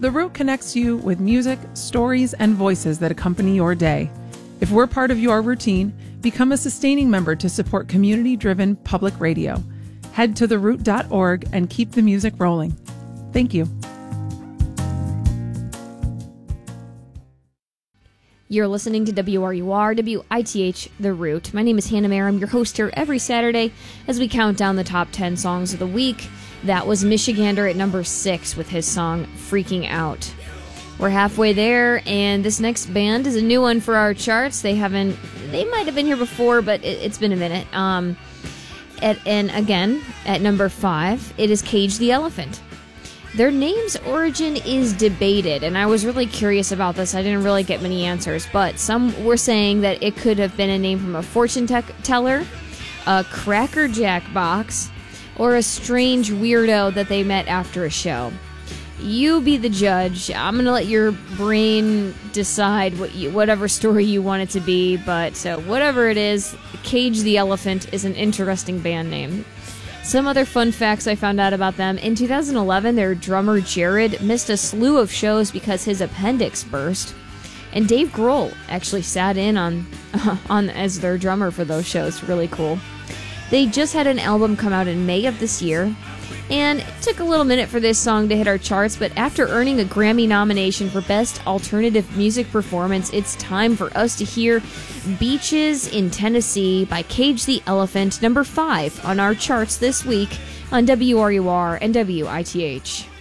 The Root connects you with music, stories, and voices that accompany your day. If we're part of your routine, become a sustaining member to support community-driven public radio. Head to theroot.org and keep the music rolling. Thank you. You're listening to WRUR, WITH, The Root. My name is Hannah Mayer. I'm your host here every Saturday as we count down the top 10 songs of the week. That was Michigander at number 6 with his song Freaking Out. We're halfway there, and this next band is a new one for our charts. They might have been here before, but it's been a minute. And again, at number 5, it is Cage the Elephant. Their name's origin is debated, and I was really curious about this. I didn't really get many answers, but some were saying that it could have been a name from a fortune teller, a Cracker Jack box, or a strange weirdo that they met after a show. You be the judge. I'm going to let your brain decide whatever story you want it to be, but whatever it is, Cage the Elephant is an interesting band name. Some other fun facts I found out about them. In 2011, their drummer Jared missed a slew of shows because his appendix burst. And Dave Grohl actually sat in on as their drummer for those shows. Really cool. They just had an album come out in May of this year. And it took a little minute for this song to hit our charts, but after earning a Grammy nomination for Best Alternative Music Performance, it's time for us to hear Beaches in Tennessee by Cage the Elephant, number 5 on our charts this week on WRUR and WITH.